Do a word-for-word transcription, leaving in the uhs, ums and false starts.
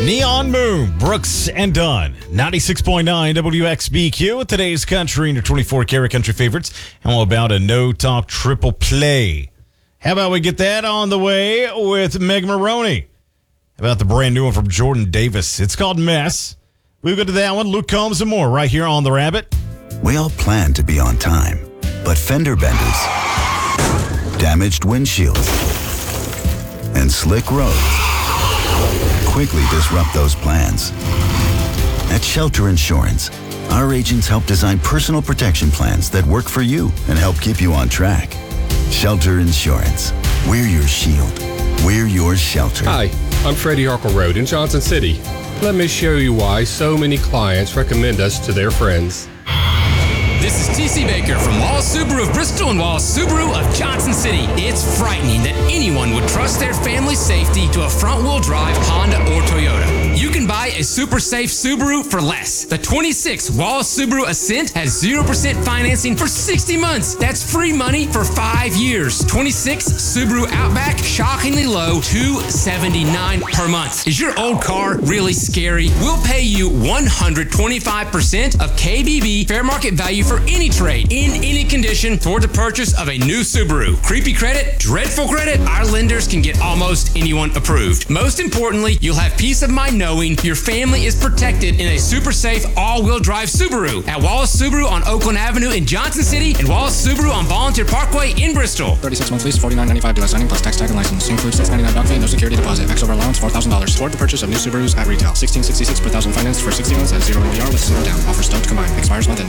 Neon Moon, Brooks and Dunn, ninety-six point nine W X B Q, today's country and your twenty-four karat country favorites. How about a no-talk triple play? How about we get that on the way with Meg Maroney? How about the brand new one from Jordan Davis? It's called Mess. We'll go to that one, Luke Combs and more right here on The Rabbit. We all plan to be on time, but fender benders, damaged windshields, and slick roads quickly disrupt those plans. At Shelter Insurance, our agents help design personal protection plans that work for you and help keep you on track. Shelter Insurance. We're your shield. We're your shelter. Hi, I'm Freddie Harkle Road in Johnson City. Let me show you why so many clients recommend us to their friends. This is T C Baker from Wallace Subaru of Bristol and Wallace Subaru of Johnson City. It's frightening that anyone would trust their family's safety to a front-wheel drive Honda or Toyota. You can buy a super safe Subaru for less. The twenty-six Wallace Subaru Ascent has zero percent financing for sixty months. That's free money for five years. twenty-six Subaru Outback, shockingly low, two seventy-nine per month. Is your old car really scary? We'll pay you one hundred twenty-five percent of K B B fair market value for any trade, in any condition, toward the purchase of a new Subaru. Creepy credit? Dreadful credit? Our lenders can get almost anyone approved. Most importantly, you'll have peace of mind knowing your family is protected in a super safe all-wheel drive Subaru. At Wallace Subaru on Oakland Avenue in Johnson City and Wallace Subaru on Volunteer Parkway in Bristol. thirty-six month lease, forty-nine ninety-five due signing plus tax tag and license. Includes six ninety-nine down fee, no security deposit. Max over allowance four thousand dollars. Toward the purchase of new Subarus at retail. sixteen sixty-six per thousand financed for sixty months at zero A D R with zero down. Offers don't combine. Expires month end.